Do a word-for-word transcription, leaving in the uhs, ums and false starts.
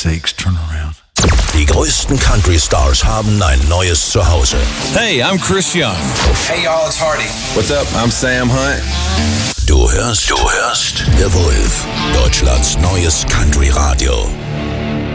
sakes, turn around. Die größten Country-Stars haben ein neues Zuhause. Hey, I'm Chris Young. Hey y'all, it's Hardy. What's up? I'm Sam Hunt. Du hörst, du hörst The Wolf, Deutschlands neues Country-Radio.